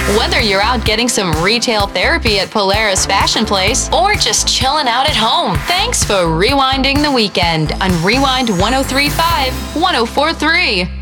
Whether you're out getting some retail therapy at Polaris Fashion Place or just chilling out at home, thanks for rewinding the weekend on Rewind 1035 1043.